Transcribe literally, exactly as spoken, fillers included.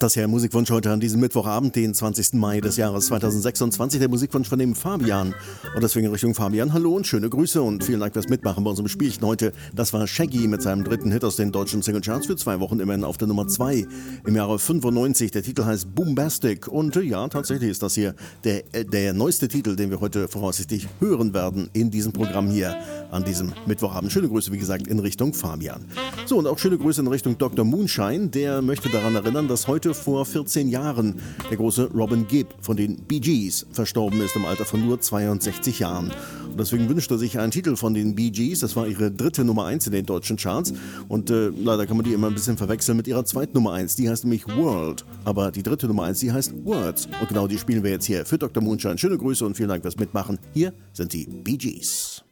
Das hier Musikwunsch heute an diesem Mittwochabend, den zwanzigsten Mai des Jahres zweitausendsechsundzwanzig. Der Musikwunsch von dem Fabian. Und deswegen in Richtung Fabian, hallo und schöne Grüße und vielen Dank fürs Mitmachen bei unserem Spielchen heute. Das war Shaggy mit seinem dritten Hit aus den deutschen Singlecharts für zwei Wochen immerhin auf der Nummer zwei im Jahre fünfundneunzig. Der Titel heißt Boombastic und äh, ja, tatsächlich ist das hier der, äh, der neueste Titel, den wir heute voraussichtlich hören werden in diesem Programm hier an diesem Mittwochabend. Schöne Grüße, wie gesagt, in Richtung Fabian. So, und auch schöne Grüße in Richtung Doktor Moonshine. Der möchte daran erinnern, dass heute vor vierzehn Jahren der große Robin Gibb von den Bee Gees verstorben ist im Alter von nur zweiundsechzig Jahren. Und deswegen wünscht er sich einen Titel von den Bee Gees. Das war ihre dritte Nummer eins in den deutschen Charts. Und äh, leider kann man die immer ein bisschen verwechseln mit ihrer zweiten Nummer eins. Die heißt nämlich World. Aber die dritte Nummer eins, die heißt Words. Und genau die spielen wir jetzt hier für Doktor Moonshine. Schöne Grüße und vielen Dank fürs Mitmachen. Hier sind die Bee Gees.